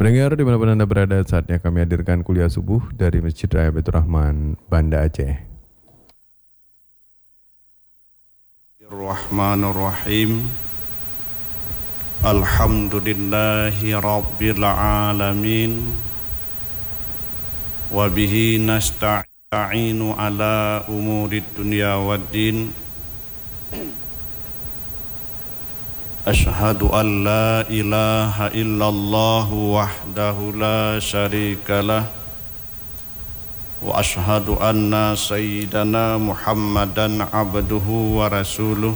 Pendengar dimanapun Anda berada, saatnya kami hadirkan kuliah subuh dari Masjid Raya Baitur Rahman, Banda Aceh. Bismillahirrahmanirrahim. Alhamdulillahi Rabbil Alamin. Wabihi nasta'inu ala umurid dunya waddin. Ashhadu an la ilaha illallah wahdahu la syarikalah. Wa ashhadu anna sayyidana Muhammadan abduhu wa rasuluh.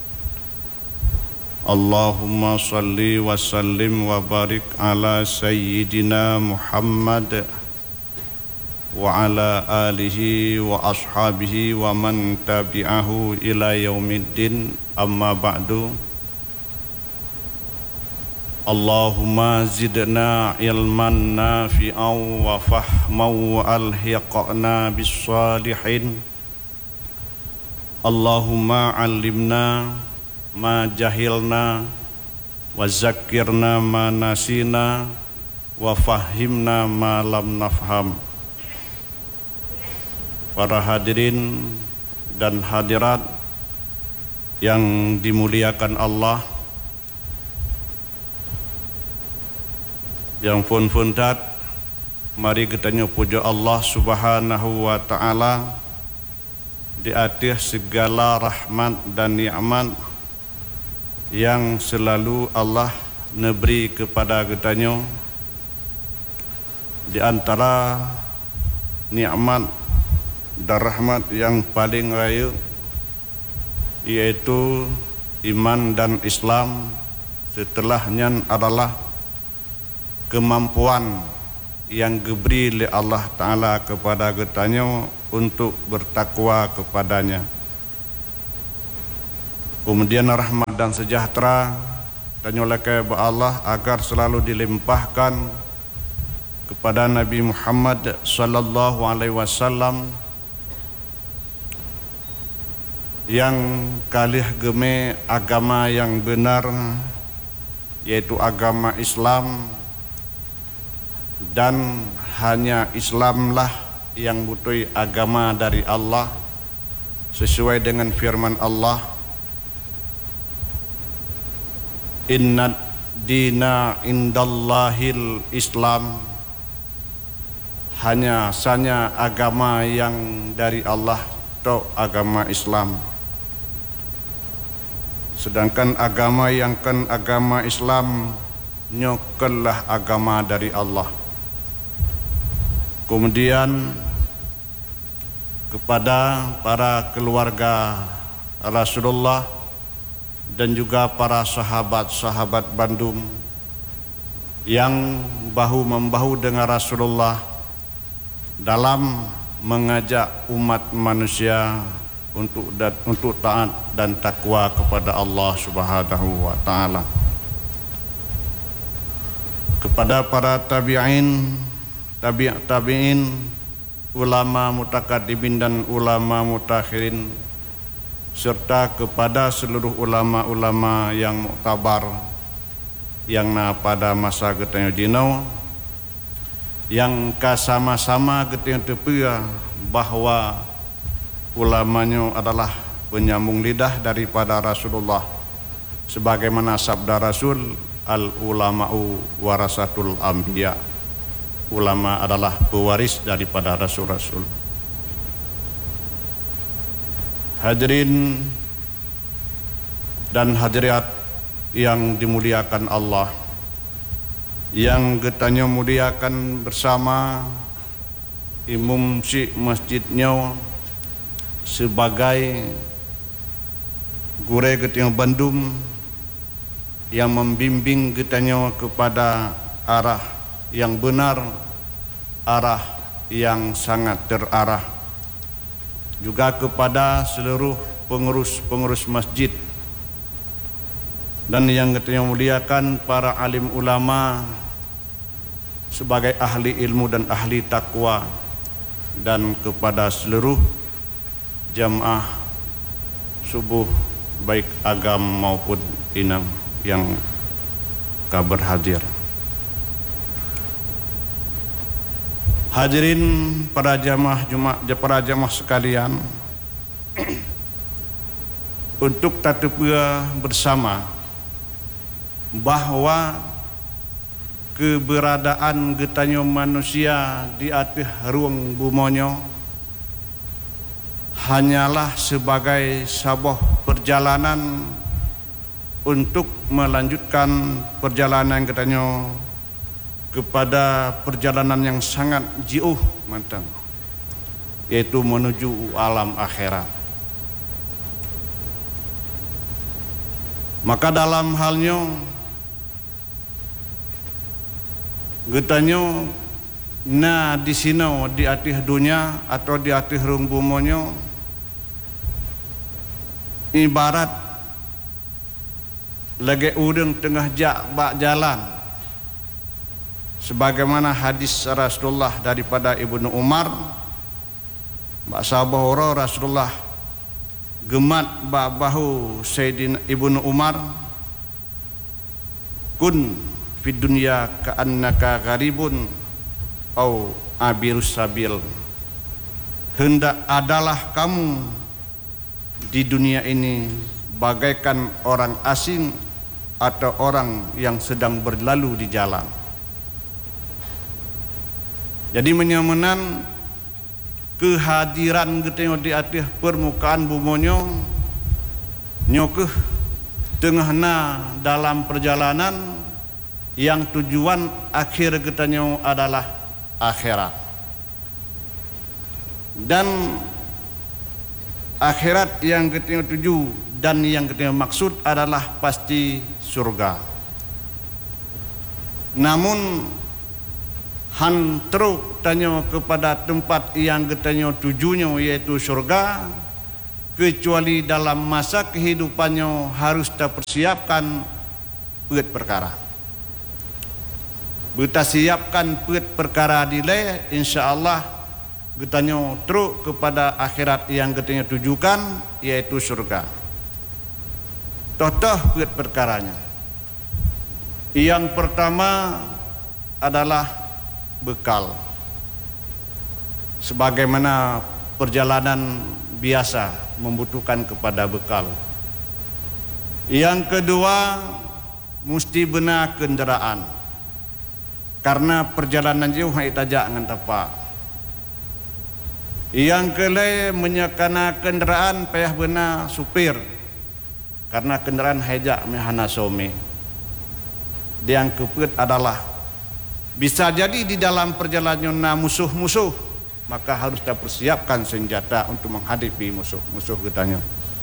Allahumma salli wa sallim wa barik ala sayyidina Muhammad wa ala alihi wa ashabihi wa man tabi'ahu ila yaumiddin, amma ba'du. Allahumma zidna ilman nafi'an wa fahman wa alhiqna bis salihin. Allahumma alimna ma jahilna wa zakirna ma nasina wa fahimna ma lam nafham. Para hadirin dan hadirat yang dimuliakan Allah, yang pun-puntat, mari kita puja Allah Subhanahu wa ta'ala di atas segala rahmat dan nikmat yang selalu Allah neberi kepada kita. Di antara nikmat dan rahmat yang paling raya yaitu iman dan Islam. Setelahnya adalah kemampuan yang diberi oleh Allah Ta'ala kepada kita untuk bertakwa kepadanya. Kemudian rahmat dan sejahtera tanyolake ba Allah agar selalu dilimpahkan kepada Nabi Muhammad sallallahu alaihi wasallam yang kalih geme agama yang benar, yaitu agama Islam, dan hanya Islamlah yang butuh agama dari Allah sesuai dengan firman Allah, inna dina indallahil Islam. Hanya saja agama yang dari Allah itu agama Islam. Sedangkan agama yang agama Islam nyokelah agama dari Allah. Kemudian kepada para keluarga Rasulullah dan juga para sahabat-sahabat Bandung yang bahu-membahu dengan Rasulullah dalam mengajak umat manusia untuk taat dan takwa kepada Allah Subhanahu wa ta'ala. Kepada para tabi'in, ulama mutakaddimin dan ulama mutakhirin, serta kepada seluruh ulama-ulama yang muktabar yang pada masa getanya jinau, yang sama-sama getanya tepia bahwa ulamanya adalah penyambung lidah daripada Rasulullah, sebagaimana sabda Rasul, al ulama'u warasatul anbiya. Ulama adalah pewaris daripada rasul-rasul. Hadirin dan hadirat yang dimuliakan Allah, yang getanya muliakan bersama imam si masjidnya sebagai gure getanya Bandung yang membimbing getanya kepada arah yang benar, arah yang sangat terarah. Juga kepada seluruh pengurus-pengurus masjid dan yang kita muliakan para alim ulama sebagai ahli ilmu dan ahli takwa, dan kepada seluruh jamaah subuh baik agam maupun inang yang berhadir. Hadirin para jamaah sekalian, untuk tatupia bersama bahawa keberadaan getanyo manusia di atas ruang bumonyo hanyalah sebagai sebuah perjalanan untuk melanjutkan perjalanan getanyo kepada perjalanan yang sangat jauh matang, yaitu menuju alam akhirat. Maka dalam halnya getanyo na di sino di atas dunia atau di atas rung bumonyo ibarat lagi udang tengah bak jalan, sebagaimana hadis Rasulullah daripada Ibnu Umar, bak sahabat Rasulullah gemat bak bahu Sayyidina Ibnu Umar, kun fid dunya ka'annaka gharibun au abirus sabil, hendak adalah kamu di dunia ini bagaikan orang asing atau orang yang sedang berlalu di jalan. Jadi menyamanan kehadiran kita di atas permukaan bumonyo nyokeh tengah dalam perjalanan yang tujuan akhir kita adalah akhirat. Dan akhirat yang kita tuju dan yang kita maksud adalah pasti surga. Namun han teruk tanya kepada tempat yang getanyo tujunya yaitu surga, kecuali dalam masa kehidupannya harus terpersiapkan pet perkara. Beta siapkan pet perkara dile, insya-Allah getanyo teruk kepada akhirat yang getanyo tujukan yaitu surga. Totoh pet perkaranya. Yang pertama adalah bekal, sebagaimana perjalanan biasa membutuhkan kepada bekal. Yang kedua, mesti benar kenderaan, karena perjalanan jauh hai tajak ngan tapak. Yang kelai menyekana kenderaan payah benar supir, karena kenderaan hajak mehana some. Yang keempat adalah bisa jadi di dalam perjalanan musuh-musuh, maka harus kita persiapkan senjata untuk menghadapi musuh-musuh getanyo.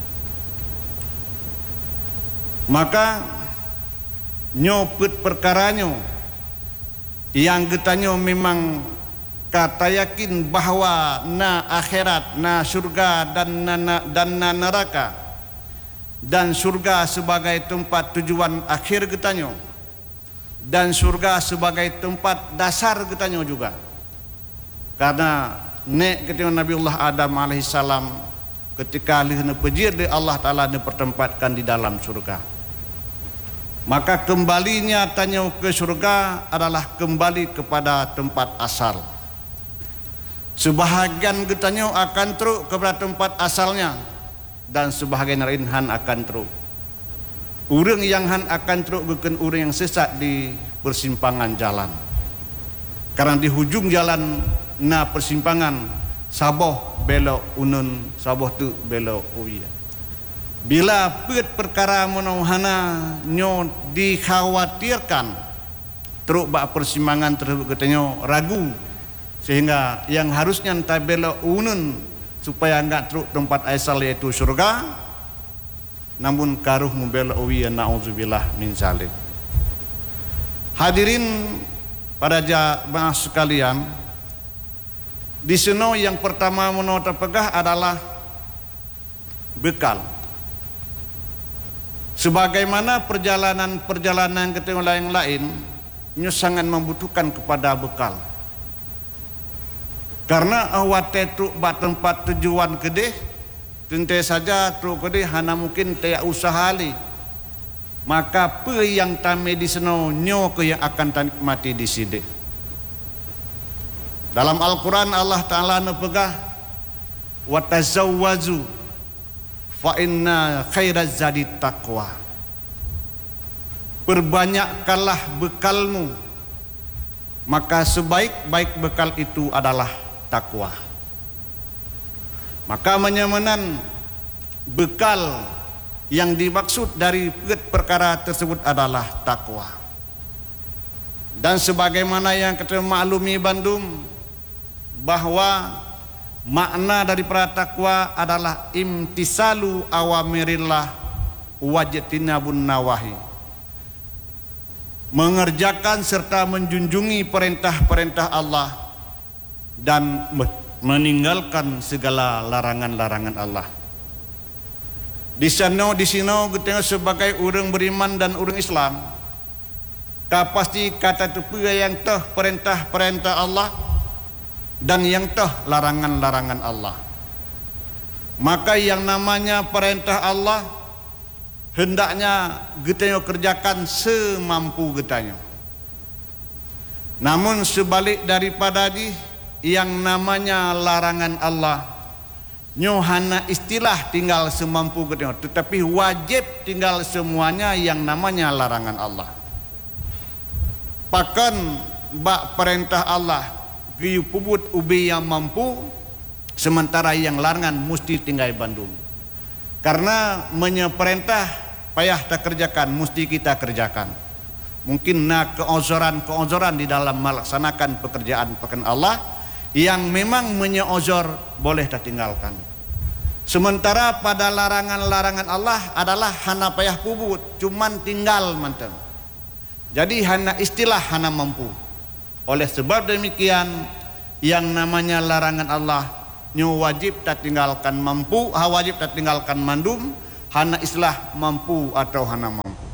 Maka nyopet perkaranyo yang getanyo memang kata yakin bahawa na akhirat, na surga dan na neraka, dan surga sebagai tempat tujuan akhir getanyo, dan surga sebagai tempat dasar getanyo juga. Karena nek ketika Nabiullah Adam alaihissalam ketika lihna pejir di Allah Ta'ala dipertempatkan di dalam surga, maka kembalinya tanyo ke surga adalah kembali kepada tempat asal. Sebahagian getanyo akan teruk kepada tempat asalnya, dan sebahagian lain han akan teruk. Urang yang han akan teruk bukan urang yang sesat di persimpangan jalan. Karena di hujung jalan na persimpangan saboh belok unun, saboh tu belok uya. Bila pet perkara monohana nyo dikhawatirkan teruk bak persimpangan tersebut katanya ragu, sehingga yang harusnya entah belok unun supaya enggak teruk tempat asal yaitu surga, namun karuh membela uwi, na'udzubillah min zalik. Hadirin para jamaah sekalian, di sini yang pertama menurut terpegah adalah bekal. Sebagaimana perjalanan ke tempat yang lain, ini sangat membutuhkan kepada bekal. Karena awat truk bat tempat tujuan kedeh, tentu saja truk kedeh hana mungkin tiap usaha li. Maka apa yang tame di seno nyo ke yang akan tanikmati di sini. Dalam Al-Quran Allah Ta'ala nepegah wa tazawwazu fa inna khairaz zadi taqwa. Perbanyakkanlah bekalmu, maka sebaik-baik bekal itu adalah takwa. Maka menyamanan bekal yang dimaksud dari perkara tersebut adalah takwa. Dan sebagaimana yang kita maklumi bandum, bahwa makna daripada takwa adalah imtisalu awamirillah wajtinabun nawahi, mengerjakan serta menjunjungi perintah-perintah Allah dan meninggalkan segala larangan-larangan Allah. Di sana kita sebagai orang beriman dan orang Islam, pasti kata tu yang tah perintah-perintah Allah dan yang tah larangan-larangan Allah. Maka yang namanya perintah Allah hendaknya kita kerjakan semampu kita. Namun sebalik daripada yang namanya larangan Allah, hanya istilah tinggal semampu kita, tetapi wajib tinggal semuanya yang namanya larangan Allah. Pakan bak perintah Allah giyu pubut ubi yang mampu, sementara yang larangan mesti tinggal bandung. Karena menyeperintah payah tak kerjakan, mesti kita kerjakan. Mungkin keozoran di dalam melaksanakan pekerjaan Allah yang memang menyeozor boleh tak tinggalkan. Sementara pada larangan-larangan Allah adalah hana payah pubut, cuman tinggal mantan. Jadi hana istilah hana mampu. Oleh sebab demikian, yang namanya larangan Allah wajib tak tinggalkan mampu, wajib tak tinggalkan mandum, hana istilah mampu atau hana mampu.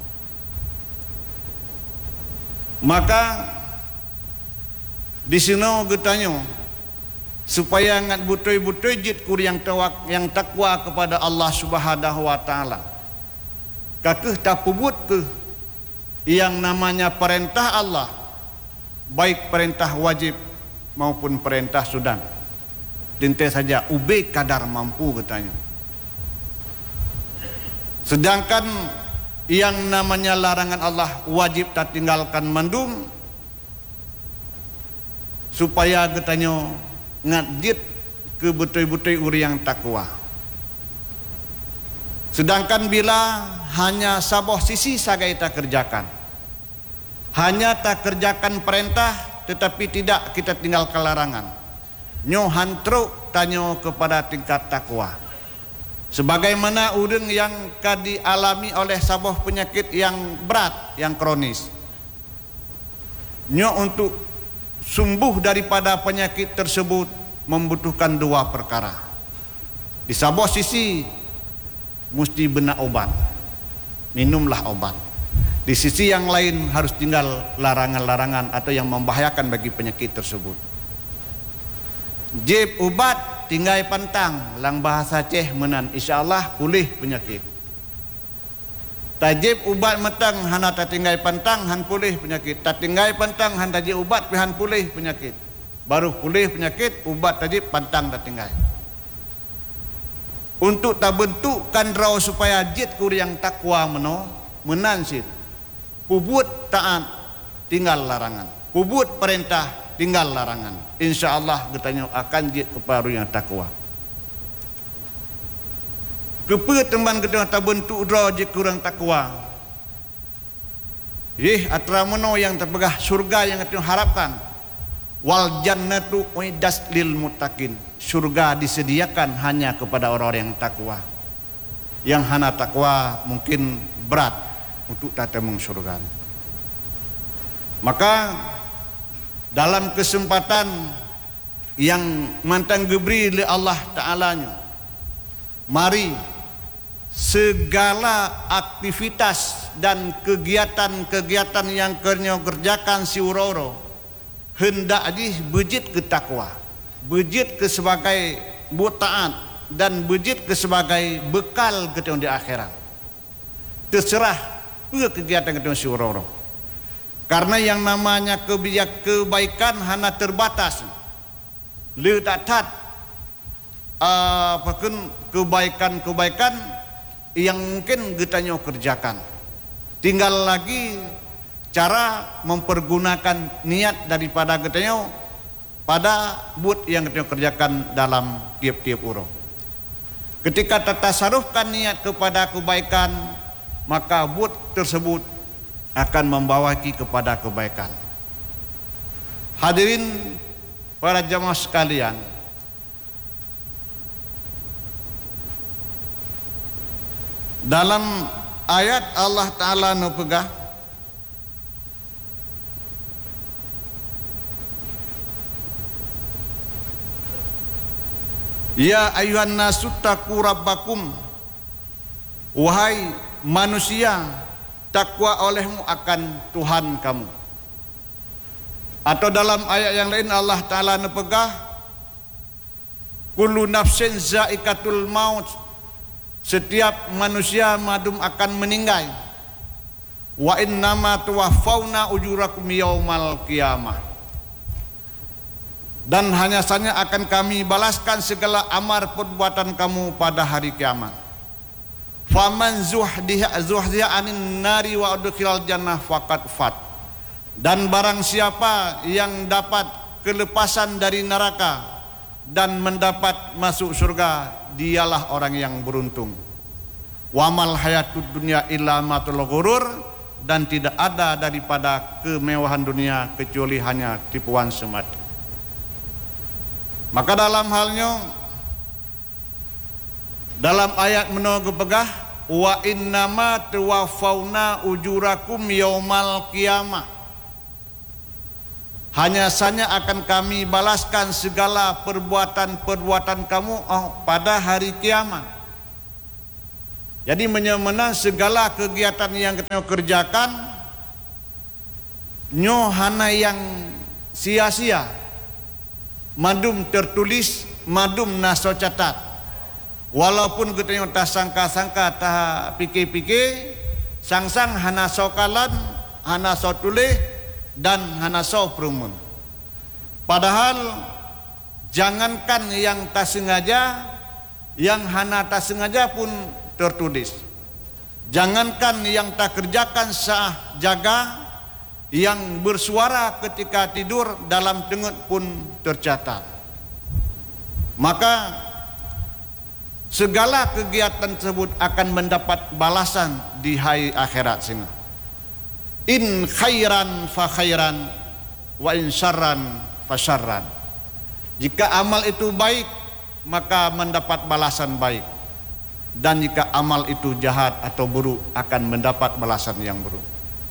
Maka di sini getanya supaya ngat butoi-butoi jit kur yang takwa kepada Allah Subhanahu wa taala. Kakeh tak pubut ke yang namanya perintah Allah, baik perintah wajib maupun perintah sudan. Dinte saja ube kadar mampu katanya. Sedangkan yang namanya larangan Allah wajib tak tinggalkan mandum, supaya katanya ngadit ke betul-betul uri yang takwa. Sedangkan bila hanya saboh sisi saja kita kerjakan, hanya tak kerjakan perintah tetapi tidak kita tinggalkan larangan, nyohan truk tanya kepada tingkat takwa. Sebagaimana orang yang dialami oleh saboh penyakit yang berat, yang kronis, untuk sembuh daripada penyakit tersebut membutuhkan dua perkara. Di saboh sisi mesti benak obat, minumlah obat. Di sisi yang lain harus tinggal larangan-larangan atau yang membahayakan bagi penyakit tersebut. Jeb ubat tinggal pantang, lang bahasa Aceh menan, insyaAllah pulih penyakit. Tajib ubat metang hana tak tinggal pantang han pulih penyakit. Tak tinggal pantang han tajib ubat pihan pulih penyakit. Baru pulih penyakit ubat tajib pantang tak tinggal. Untuk tak bentukkan raw supaya jid kur yang takwa menansit. Pubut taat tinggal larangan, pubut perintah tinggal larangan. InsyaAllah katanya akan jid kepada yang takwa. Kepa teman kita tak bentuk draw je kurang takwa. Atra mano yang terpegah surga yang kita harapkan. Wal jannatu uiddat lil muttaqin. Surga disediakan hanya kepada orang-orang yang takwa. Yang hana takwa mungkin berat untuk datang surga. Maka dalam kesempatan yang mantan geberi oleh Allah Ta'alanya, mari segala aktivitas dan kegiatan-kegiatan yang kerjakan si uroro hendak bejit ke takwa, bejit ke sebagai taat dan bejit ke sebagai bekal kita di akhirat. Terserah kegiatan kita si uroro. Karena yang namanya kebaikan hanya terbatas. le tak kebaikan-kebaikan yang mungkin getanyo kerjakan. Tinggal lagi cara mempergunakan niat daripada getanyo pada buat yang getanyo kerjakan dalam tiap-tiap urang. Ketika tertasarufkan niat kepada kebaikan, maka buat tersebut akan membawa kita kepada kebaikan. Hadirin para jamaah sekalian, dalam ayat Allah Ta'ala nupegah, ya ayuhan nasu taqu rabbakum, wahai manusia, takwa olehmu akan Tuhan kamu. Atau dalam ayat yang lain Allah Ta'ala nupegah, kullu nafsin zaikatul maut, setiap manusia madum akan meninggal. Wa innama tuwaffawna ujurakum yaumal qiyamah, dan hanya saja akan kami balaskan segala amal perbuatan kamu pada hari kiamat. Faman zuhziha anin nari wa udkhilal jannah faqad fat, dan barang siapa yang dapat kelepasan dari neraka dan mendapat masuk surga, dialah orang yang beruntung. Wamal hayatud dunya illa matul ghurur, dan tidak ada daripada kemewahan dunia kecuali hanya tipuan semata. Maka dalam halnya, dalam ayat menunggu pegah, wa innama tuwaffawna ujurakum yaumal qiyamah, hanya saja akan kami balaskan segala perbuatan-perbuatan kamu pada hari kiamat. Jadi menyemena segala kegiatan yang kita kerjakan nyo hana yang sia-sia, madum tertulis, madum naso catat. Walaupun kita tak sangka-sangka, tak pikir-pikir, sang-sang hana sokalan, hana so tulis, dan hana so perumun. Padahal jangankan yang tak sengaja, yang hana tak sengaja pun tertulis. Jangankan yang tak kerjakan sah jaga, yang bersuara ketika tidur dalam tengut pun tercatat. Maka segala kegiatan tersebut akan mendapat balasan di hari akhirat sini. In khairan fa khairan, wa in syarran fa syarran. Jika amal itu baik, maka mendapat balasan baik, dan jika amal itu jahat atau buruk, akan mendapat balasan yang buruk.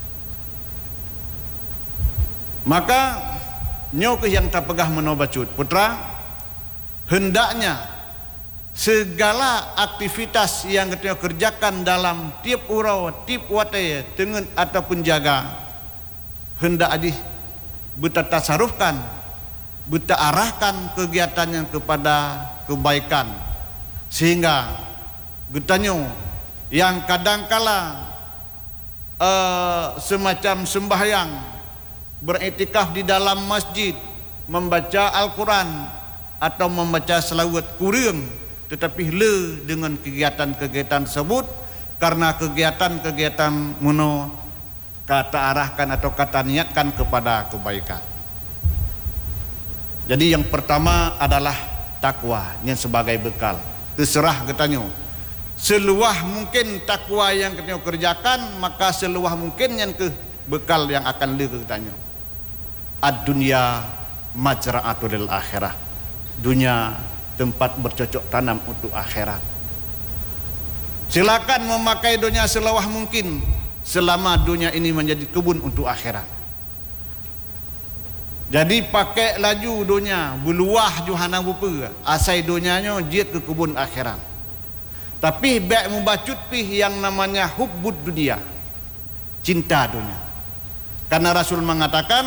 Maka nyo ke yang terpegah menobacut putra, hendaknya segala aktivitas yang kita kerjakan dalam tiap urau, tiap watai, tengen ataupun jaga, hendak adih bertasarufkan, berarahkan kegiatannya kepada kebaikan, sehingga getanyo yang kadangkala semacam sembahyang, beriktikaf di dalam masjid, membaca Al-Quran atau membaca selawat kurang, tetapi le dengan kegiatan-kegiatan tersebut, karena kegiatan-kegiatan muno kata arahkan atau kata niatkan kepada kebaikan. Jadi yang pertama adalah takwa yang sebagai bekal. Terserah getanyo, seluah mungkin takwa yang kita kerjakan, maka seluah mungkin yang ke bekal yang akan le getanyo. Ad-dunya majra'atul lil akhirah, dunia tempat bercocok tanam untuk akhirat. Silakan memakai dunia selawah mungkin, selama dunia ini menjadi kebun untuk akhirat. Jadi pakai laju dunia, beluah johana bupa, asai dunianya jiat ke kebun akhirat. Tapi baik membacut pih yang namanya hubbud dunia, cinta dunia. Karena Rasul mengatakan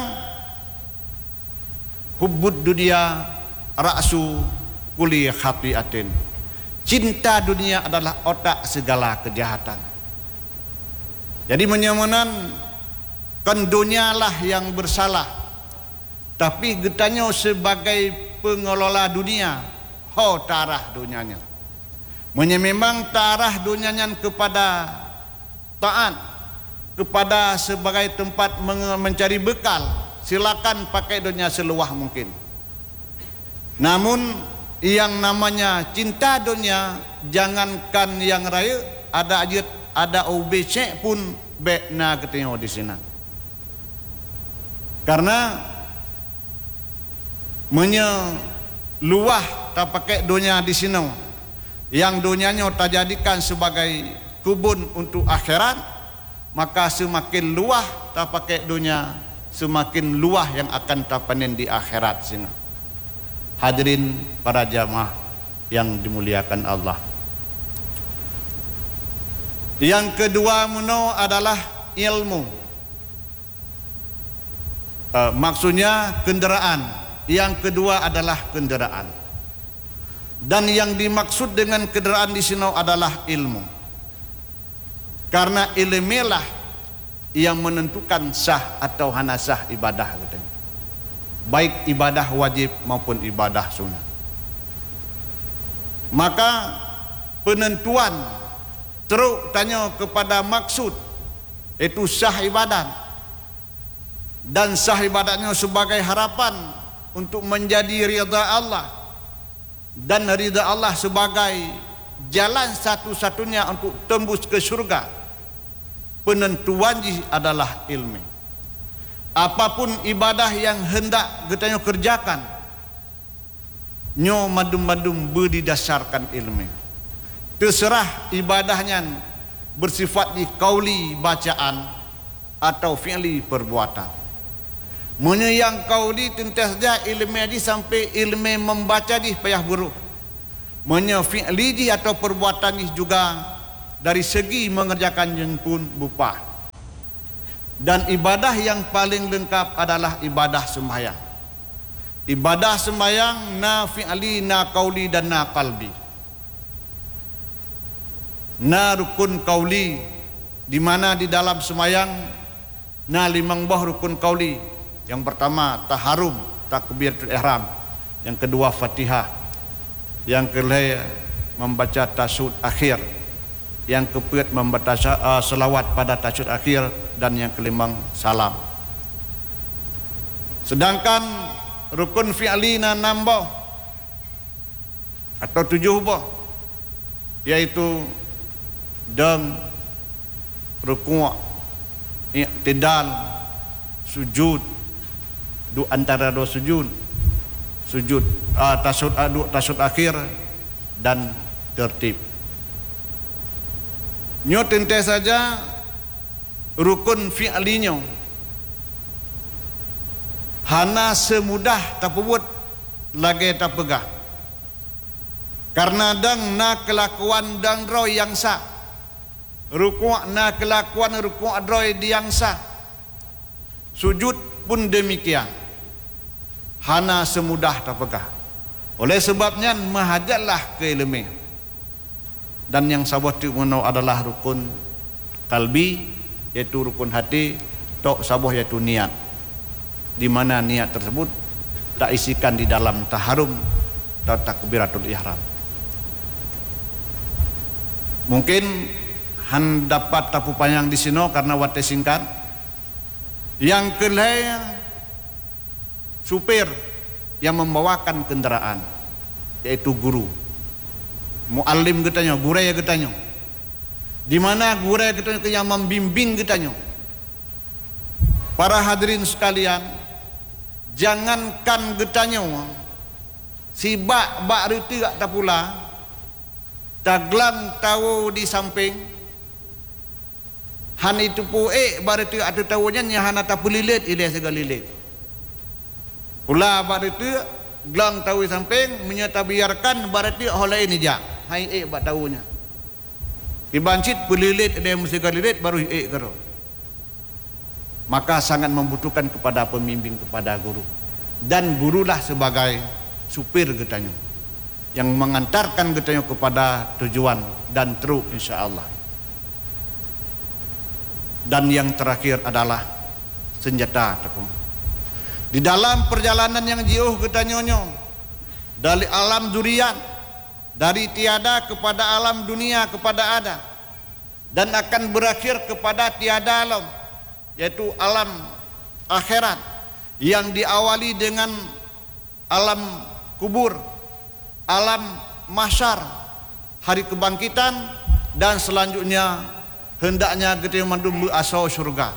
hubbud dunia ra'su kulli khati'atin. Cinta dunia adalah otak segala kejahatan. Jadi menyamanan kan dunia lah yang bersalah, tapi getanyo sebagai pengelola dunia, ho tarah dunianya. Memang tarah dunianya kepada taat, kepada sebagai tempat mencari bekal, silakan pakai dunia seluah mungkin. Namun yang namanya cinta dunia, jangankan yang raya, ada ajat, ada OBC pun bekna ketengok di sini. Karena luah tak pakai dunia di sini, yang dunianya tak jadikan sebagai kubun untuk akhirat, maka semakin luah tak pakai dunia, semakin luah yang akan tak panen di akhirat sini. Hadirin para jamaah yang dimuliakan Allah. Yang kedua adalah ilmu. Maksudnya kenderaan. Yang kedua adalah kenderaan. Dan yang dimaksud dengan kenderaan di sini adalah ilmu. Karena ilmulah yang menentukan sah atau hana sah ibadah, katanya. Baik ibadah wajib maupun ibadah sunnah. Maka penentuan teruk tanya kepada maksud, itu sah ibadat. Dan sah ibadatnya sebagai harapan untuk menjadi ridha Allah, dan ridha Allah sebagai jalan satu-satunya untuk tembus ke surga. Penentuan adalah ilmu. Apapun ibadah yang hendak kita kerjakan, nyo madum-madum berdasarkan ilmu. Terserah ibadahnya bersifat di kauli bacaan atau fi'li perbuatan. Yang kauli tentu saja ilmu di sampai ilmu membaca di payah buruh. Fi'li di atau perbuatan di juga dari segi mengerjakan yang pun bupa. Dan ibadah yang paling lengkap adalah ibadah sembahyang. Ibadah sembahyang na fi'li, na kauli dan na qalbi. Na rukun kauli, di mana di dalam sembahyang na 5 buah rukun kauli. Yang pertama taharum, takbiratul ihram. Yang kedua Fatihah. Yang kelima membaca tasyahud akhir. Yang keempat membaca selawat pada tasyahud akhir, dan yang kelima salam. Sedangkan rukun fi'lina 6 buah atau 7 buah, yaitu dam, ruku', i'tidal, sujud, antara dua sujud, tasyahud akhir, dan tertib. Nyo tentu saja rukun fi'linya hana semudah terpebut lagi terpegah. Karena dang na kelakuan dang roy yang sah, ruku' na kelakuan ruku' roy yang sah, sujud pun demikian. Hana semudah terpegah. Oleh sebabnya mahajatlah ke ilmu. Dan yang sabah tu adalah rukun kalbi, yaitu rukun hati, tok sabah yaitu niat. Di mana niat tersebut tak isikan di dalam taharum atau takbiratul ihram. Mungkin han dapat tapu panjang di sini karena waktu singkat. Yang kelima supir yang membawakan kendaraan, yaitu guru, muallim katanya, guraya katanya. Di mana guraya katanya yang membimbing katanya. Para hadirin sekalian, jangankan katanya si bak reti tak pula taglang tahu di samping han itu puek bareti atau tahunya hana tak pulilit ilai segalilit. Pula bareti glang tahu samping menyata biarkan bareti oleh ini jak hai bat tahunya. Dibancit pulilit dia mesti galilit baru karo. Maka sangat membutuhkan kepada pembimbing, kepada guru. Dan gurulah sebagai supir katanya, yang mengantarkan katanya kepada tujuan dan true insya-Allah. Dan yang terakhir adalah senjata tepung. Di dalam perjalanan yang jauh katanya dari alam durian, dari tiada kepada alam dunia kepada ada, dan akan berakhir kepada tiada alam, yaitu alam akhirat yang diawali dengan alam kubur, alam mahsyar, hari kebangkitan, dan selanjutnya hendaknya kita mandum asal syurga.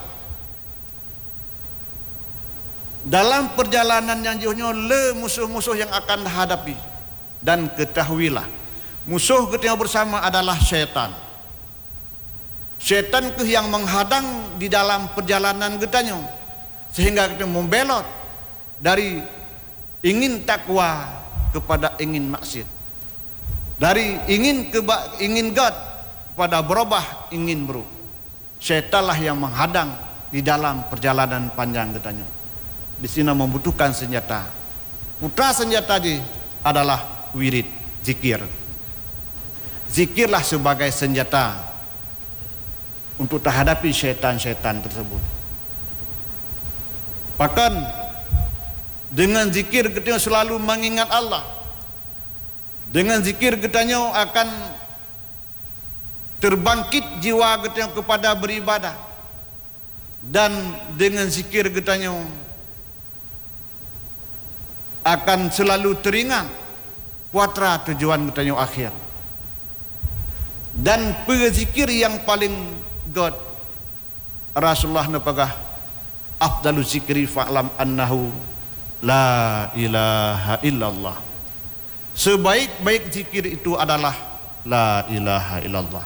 Dalam perjalanan yang jauhnya le musuh-musuh yang akan dihadapi, dan ketahuilah musuh kita yang bersama adalah syaitan. Syaitan ke yang menghadang di dalam perjalanan kitanya, sehingga kita membelot dari ingin takwa kepada ingin maksiat, dari ingin God kepada berubah ingin buruk. Syaitanlah yang menghadang di dalam perjalanan panjang kitanya. Di sini membutuhkan senjata. Putra senjata adalah wirid, zikir. Zikirlah sebagai senjata untuk terhadapi syaitan-syaitan tersebut. Bahkan dengan zikir kita selalu mengingat Allah. Dengan zikir kita akan terbangkit jiwa kita kepada beribadah. Dan dengan zikir kita akan selalu teringat puatra tujuan kita akhir. Dan pezikir yang paling God, Rasulullah napagah afdalu zikri fa'lam annahu la ilaha illallah. Sebaik-baik zikir itu adalah la ilaha illallah.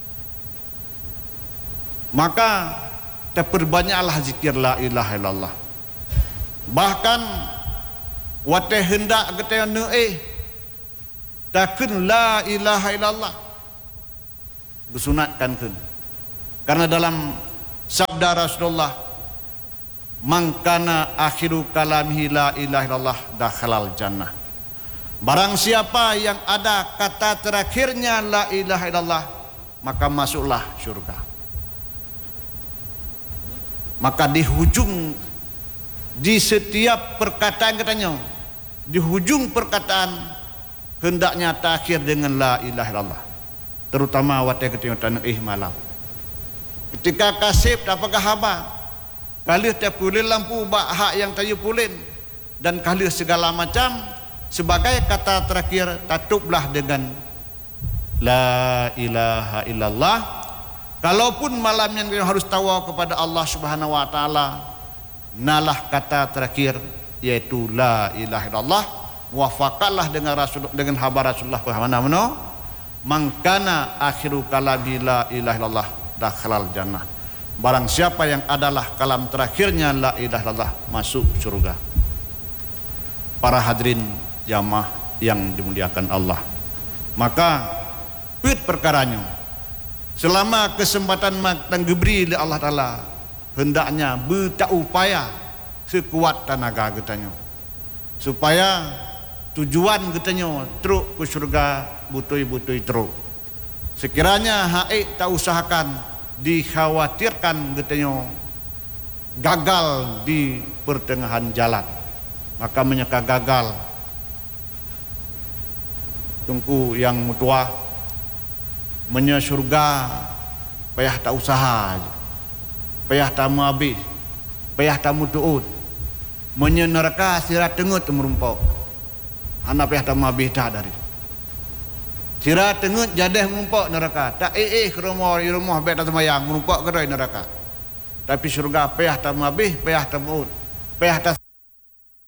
Maka terperbanyaklah zikir la ilaha illallah. Bahkan wate hendak kita takun la ilaha illallah disunatkan kun. Karena dalam sabda Rasulullah, man kana akhiru kalamihi la ilaha illallah dakhalal jannah. Barang siapa yang ada kata terakhirnya la ilaha illallah, maka masuklah syurga. Maka di hujung, di setiap perkataan katanya, di hujung perkataan hendaknya terakhir dengan la ilaha illallah. Terutama waktu ketika malam. Ketika kasih apakah haba, kali tiap pulin lampu bak hak yang tayu pulin, dan kali segala macam sebagai kata terakhir tatuplah dengan la ilaha illallah. Kalaupun malamnya kita harus tawa kepada Allah Subhanahu wa taala, nalah kata terakhir yaitu la ilaha illallah. Muwafaqatlah dengan Rasul, dengan habar Rasulullah mana man kana akhiru kalami la ilaha illallah dakhalal jannah. Barang siapa yang adalah kalam terakhirnya la ilaha illallah, masuk surga. Para hadirin jamaah yang dimuliakan Allah, maka pit perkaranya selama kesempatan yang diberi oleh Allah Ta'ala, hendaknya berupaya sekuat tenaga kitanya supaya tujuan kitanya teruk ke syurga butui-butui teruk. Sekiranya haik tak usahakan, dikhawatirkan kitanya gagal di pertengahan jalan, maka menyeka gagal tungku yang mutua menye syurga payah tak usaha, payah tak habis, payah tak mutuut, menye neraka sirat tengut merumpau, anak payah tak habis dah dari sirat tengut jadah merumpau neraka, tak ke rumah baik tak semayang merumpau ke neraka. Tapi syurga payah tak habis, payah tak muut, payah tak